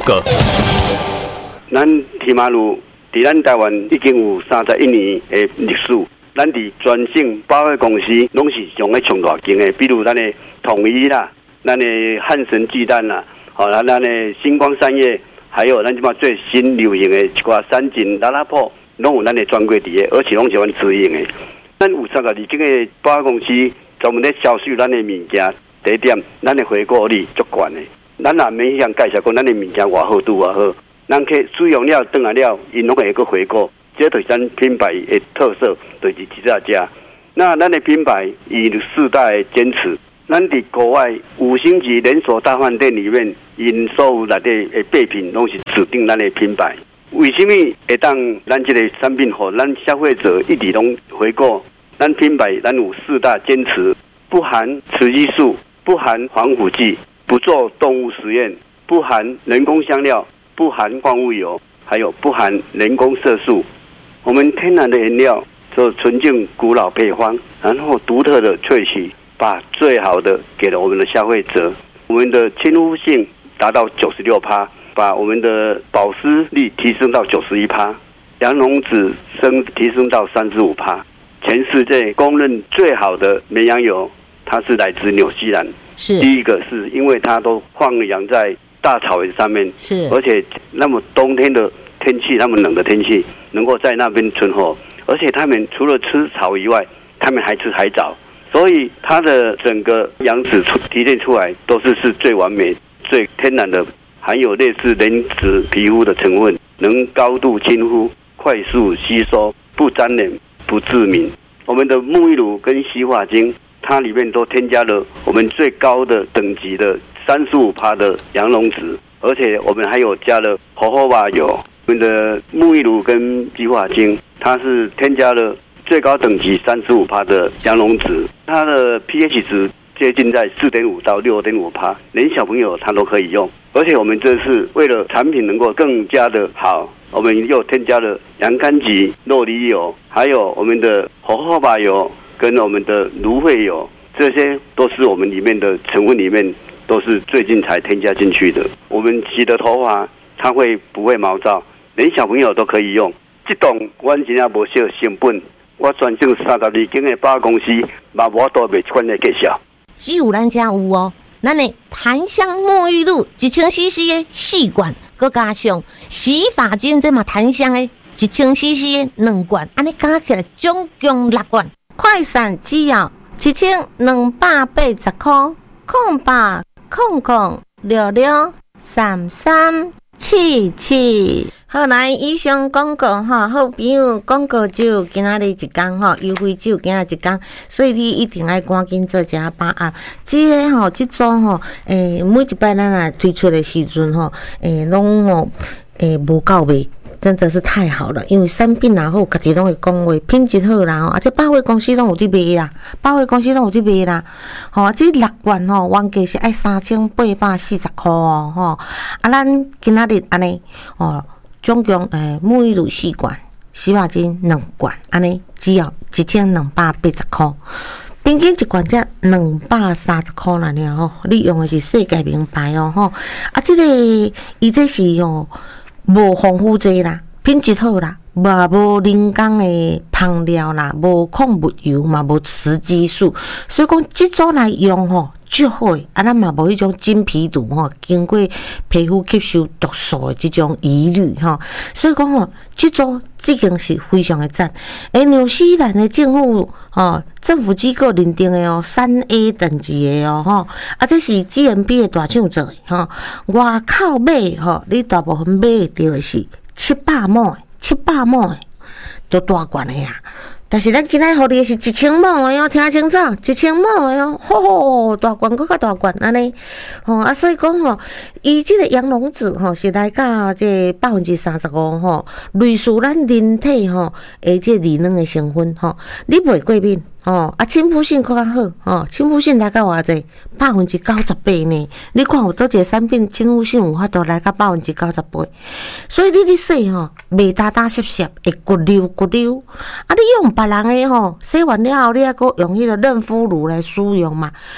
个。 咱天马路伫咱台湾已经有31年的历史，咱伫全省百货公司拢是上个上大间的，比如咱的统一啦，咱的汉神巨蛋啦，咱的星光三月，还有咱即马最新流行的一寡三井、拉拉铺，拢有咱的专柜伫的，而且拢是阮直营的。咱有32间的百货公司专门咧销售咱的物件，第一点，咱的回购率足悬的。咱也免向介绍讲咱的物件偌好拄偌好，咱去使用了转来了，因拢会个回购，这就是咱品牌的特色，就是这家。那咱的品牌以4代坚持，咱伫国外5星级连锁大饭店里面，因所有内底的备品拢是指定咱的品牌。为什么会当咱这个产品互咱消费者一直拢回购？咱品牌咱有4大坚持，不含雌激素，不含防腐剂。不做动物实验，不含人工香料，不含矿物油，还有不含人工色素。我们天然的原料做纯净古老配方，然后独特的萃取，把最好的给了我们的消费者。我们的亲肤性达到96%，把我们的保湿力提升到91%，羊绒脂升提升到35%。全世界公认最好的绵羊油，它是来自纽西兰。 是第一个是因为它都放养在大草原上面， 是而且那么冬天的天气，那么冷的天气，能够在那边存活，而且他们除了吃草以外，他们还吃海藻，所以它的整个养殖提炼出来都是最完美、最天然的，含有类似人质皮肤的成分，能高度亲肤、快速吸收、不沾黏、不致敏。我们的沐浴乳跟洗发精，它里面都添加了我们最高的等级的35%的羊绒脂，而且我们还有加了荷荷巴油。我们的沐浴乳跟洗发精，它是添加了最高等级35%的羊绒脂，它的 pH 值接近在4.5到6.5%，连小朋友他都可以用。而且我们这是为了产品能够更加的好，我们又添加了洋甘菊、洛梨油，还有我们的荷荷巴油跟我们的芦荟油，这些都是我们里面的成分里面都是最近才添加进去的。我们洗的头发它不会毛躁，连小朋友都可以用。这种我真正无少成本，我全省32间的百货公司嘛无多卖这款的介绍。 只有咱家有哦，咱的檀香沐浴露1000cc 的4罐，佮加上洗发精这嘛檀香的1000cc 的2罐，安尼加起来总共6罐。快闪只要1280块，08000663377。好，来以上广告哈，好朋友广告只有今仔日一天哈，优惠只有今仔日一天，所以你一定要赶紧做一下把握。这个吼，这组吼，每一摆咱来推出的时阵吼，拢吼，无够卖。真的是太好了，因为产品也好，家己拢会讲话，品质好啦，而且百货公司拢有伫卖啦，百货公司拢有伫卖啦。吼，这6罐吼，原价是爱3840块哦，吼。咱今仔日安尼哦，总共沐浴露4罐，洗发精2罐，安尼只要1280块。平均一罐才230块啦，尔吼。你用的是世界名牌哦，吼。这个伊这是哦。无防腐剂啦，品质好啦，无人工的香料啦，无矿物油嘛，无雌激素，所以讲这组来用吼就好诶。咱嘛无迄种真皮毒吼，经过皮肤吸收毒素的这种疑虑吼，所以讲吼这组已经是非常的赞。纽西兰的政府政府机构认定的哦，3A 等级的哦吼，这是 GMP 的大厂做的吼。外口买吼，你大部分买得到的是700毛的，都大罐的呀。但是咱今仔互你的是1000毛的哦，听清楚，1000毛的哦，吼，大罐搁较大罐安尼，所以讲吼，伊即个羊绒脂吼是来到这35%吼，类似咱人体吼的这利卵的成分吼，你袂过敏。亲肤性更较好，亲肤性来到偌济？98%呢？你看有倒一个产品亲肤性有法度来到98%，所以你洗吼，袂打打湿湿，会骨溜。你用别人的洗完了后，你还搁用迄个润肤乳来使用嘛？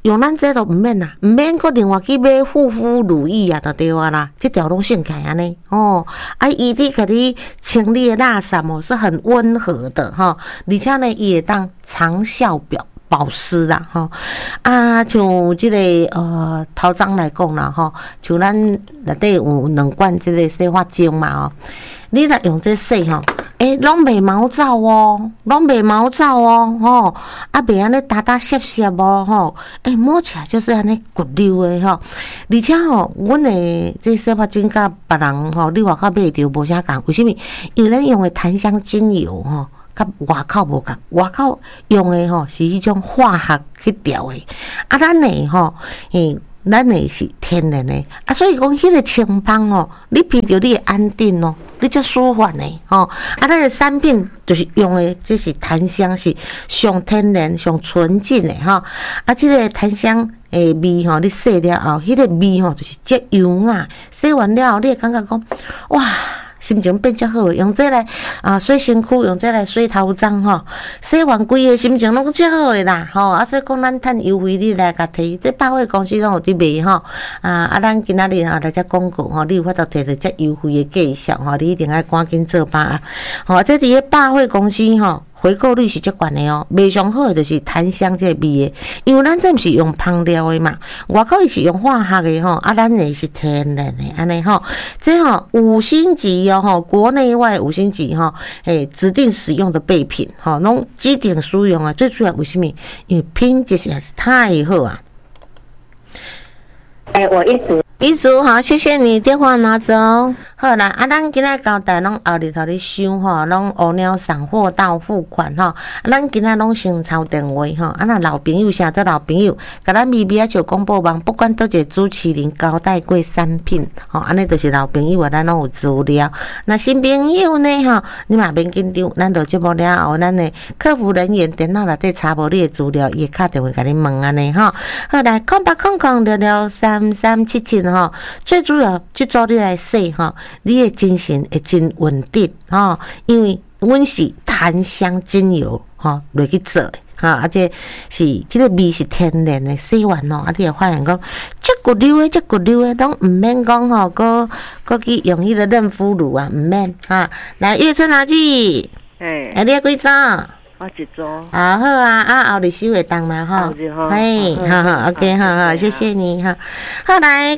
用咱这都毋免啦，毋免搁另外去买护肤乳液啊，就对啊啦。这条拢性起安尼哦，啊，伊伫甲你清理的垃圾哦，是很温和的哈，而且呢，伊会当长效保湿啦吼，啊，像即个头章来讲啦吼，像咱内底有2罐即个洗发精嘛哦，你若用这洗吼，拢袂毛躁哦，吼，啊，袂安尼打湿湿哦，吼，摸起来就是安尼骨溜的吼，而且吼，阮的这洗发精甲别人吼，你外口买着无啥共，为什么？因为咱用的檀香精油吼。甲外口无共，外口用的吼是迄种化学去调的，啊，咱的吼，咱的是天然的，啊，所以讲迄个清芳哦，你闻着你会安定哦，你才舒缓的吼，啊，咱的产品就是用的这是檀香，是上天然、上纯净的吼，啊，这个檀香的味吼，你洗了后，迄个味吼就是足油啊，洗完了后，你会感觉讲，哇！心情变较好，用这来洗身躯，用这来洗头鬃吼，洗完规个心情拢足好诶啦吼。啊，所以讲咱趁优惠你来甲摕，这百货公司拢有伫卖吼。咱今仔日来遮广告吼，你有法度摕到遮优惠诶价项吼，你一定要赶紧做吧。吼，这伫个百货公司吼。回购率是足悬的哦，卖上好的就是檀香这个味的，因为咱这毋是用香料的嘛，外口伊是用化学的吼，啊，咱的是天然的安尼吼，这吼5星级哦吼，国内外5星级吼，指定使用的备品吼，拢指定使用啊，最主要为什么？因为品质实在是太好啊。 我一组好，谢谢你，电话拿走。好啦，咱今仔交代拢后日头咧收吼，拢乌鸟散货到付款吼。咱今仔拢先抄电话吼，若老朋友啥做老朋友，甲咱微微就公布网，不管倒一个朱麒麟交代过产品吼，安尼就是老朋友啊，咱拢有资料。那新朋友呢吼，你嘛免紧张，咱就节目了后，咱的客服人员电脑内底查无你的资料，伊会敲电话甲你问安尼吼。好来，0800663377吼，最主要即组你来说吼，你的精神会真稳定吼，因为阮是檀香精油吼落去做的吼，而且是即个味是天然的，洗完吼，你会发现讲足骨溜的，拢毋免讲吼，搁去用迄个润肤乳啊，毋免哈。来，月春阿姊，你要几张？ 我一组。 好啊，后日收会当啦吼。嘿，好 ，OK， 好，谢谢你哈。好来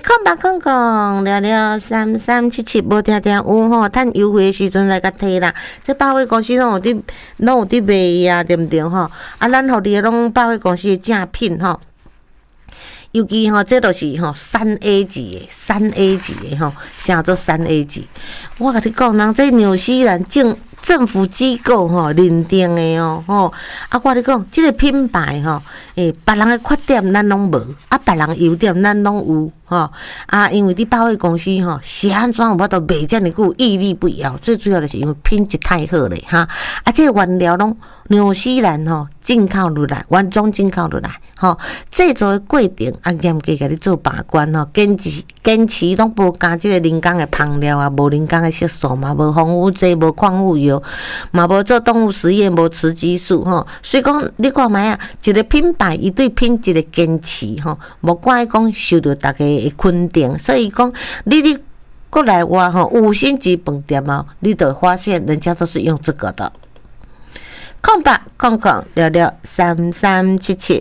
，0800663377无听有吼，趁优惠的时阵来甲摕啦。这百货公司拢有伫卖啊，对毋对吼？啊，咱互你拢百货公司的正品吼。尤其吼，这就是吼3A 级的吼，啥做3A 级？我甲你讲，人这纽西兰政府机构吼认定的哦吼，啊，我你讲，这个品牌吼，别人的缺点咱拢无，啊，别人优点咱拢有吼，啊，因为你百货公司吼，是安怎有法度卖遮尔久屹立不摇？最主要的是因为品质太好咧哈，啊，这个原料拢纽西兰吼进口入来，原装进口入来吼，制作的过程啊严格甲你做把关吼，坚持拢无加这个人工的香料啊，无人工的色素嘛，无防腐剂，无矿物油。嘛无做动物实验，无雌激素吼，所以讲你看卖啊，一个品牌伊对品质的坚持吼，无怪讲受到大家的肯定，所以讲你过来话吼，5星级饭店哦，你就会发现人家都是用这个的。0800663377，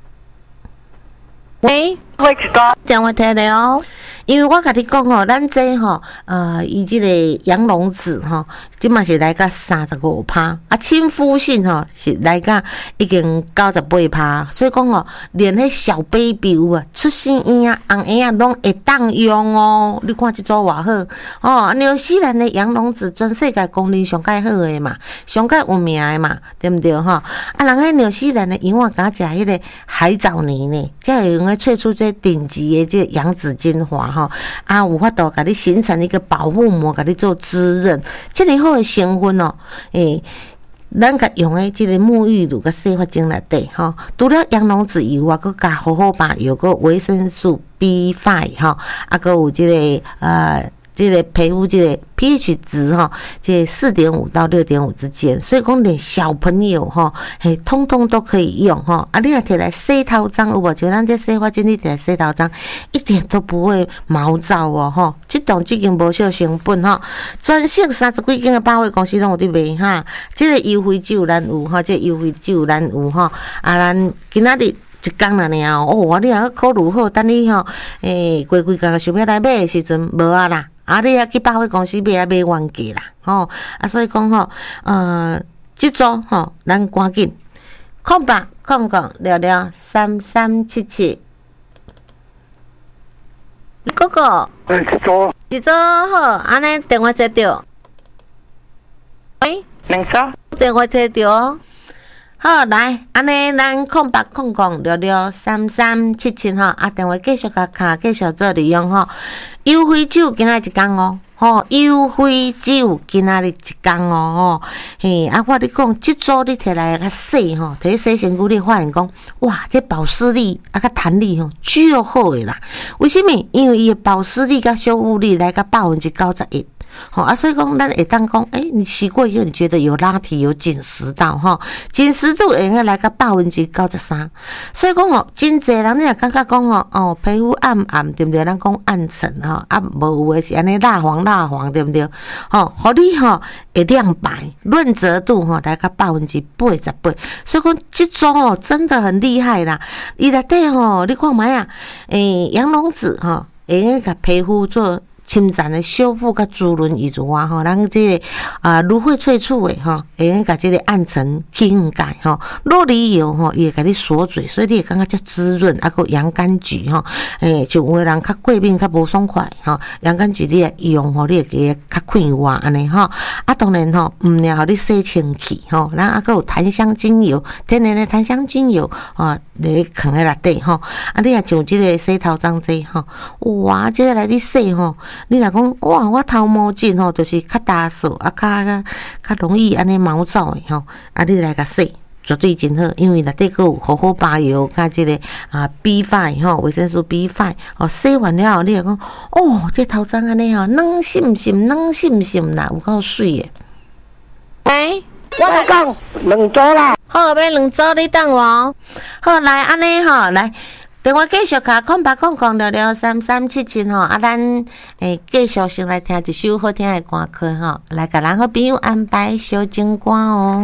喂，电话听了哦。因为我甲你讲吼，咱这吼，伊即个羊绒纸吼，即嘛是来到35%，啊，亲肤性吼是来到已经98%，所以讲吼，连迄小 baby 有啊，出生婴啊、红婴啊，拢会当用哦。你看即组偌好哦，纽西兰的羊绒纸全世界公认上介好的嘛，上介有名的嘛，对毋对吼？啊，人迄纽西兰的羊啊，敢食迄个海藻泥呢，才会用来萃出这顶级的这羊脂精华。啊，有法度甲你形成一个保护膜，甲你做滋润，这么好的成分哦，咱甲用的这个沐浴乳甲洗发精内底吼，除了羊绒纸油啊，佮加好把油，佮维生素 B5 吼，啊，佮有这个这个皮肤这个 pH 值哈，这4.5到6.5之间，所以讲连小朋友哈，嘿，通通都可以用哈。啊，你若摕来洗头皂有无？就咱这洗发精，你摕来洗头皂，一点都不会毛躁哦哈。这种已经无少成本哈，全省30几间的百货公司拢有伫卖哈。这个优惠只有咱有哈，这个优惠只有咱有哈。啊，咱今仔日一工啦尔哦，你若考虑好，等你吼，过几工想要来买的时阵无啊啦。啊，你啊去百货公司买啊买原价啦，吼啊，所以讲吼，这组吼，咱赶紧0800663377，哥哥，这组好，安尼电话接到，喂， 能说？ 电话接到。好，来，安尼咱0800663377吼，啊，电话继续甲卡，继续做利用吼。优惠只有今仔一工哦，吼，优惠只有今仔日一工哦，吼，嘿，啊，我你讲，即组你摕来较洗吼，摕去洗身躯，你发现讲，哇，这保湿力啊，甲弹力吼，巨好诶啦。为什么？因为伊诶保湿力甲修复力来到91%。好啊，所以讲咱会当讲，你洗过以后，你觉得有拉提、有紧实到哈，紧实度会用来个93%。所以讲哦，真侪人你也感觉讲哦，皮肤暗暗对不对？咱讲暗沉哈，啊无有诶是安尼蜡黄对不对？吼，互你吼会亮白，润泽度吼来个88%。所以讲这种哦真的很厉害啦。伊内底吼，你看卖啊，羊绒纸吼，会用甲皮肤做侵占的修复甲滋润以外吼，咱这个芦荟萃取的吼，会用甲这个暗沉去掩盖吼，洛梨油吼也会甲你锁嘴，所以你会感觉较滋润，还有洋甘菊吼，就有的人较过敏较无爽快吼，洋甘菊你也用吼，你会觉较快活安尼吼，啊当然吼，毋了互你洗清气吼，咱还有檀香精油，天然的檀香精油你放在内底吼，啊你也像这个洗头皂这吼，哇，这个来你洗吼。你若讲哇，我头毛巾吼，就是较打扫啊，较容易安尼毛躁的吼，啊，你来甲洗，绝对真好，因为内底佫有荷荷巴油，甲这个B5吼，维生素 B5哦，洗完了后，你会讲哦，这头皂安尼吼，软心啦，有够水的。喂， 我来讲2组啦。 好，要2组你等我。好，来安尼吼，来。电话继续卡0800663377吼，啊，咱继续先来听一首好听的歌曲吼，来甲咱好朋友安排小情歌哦。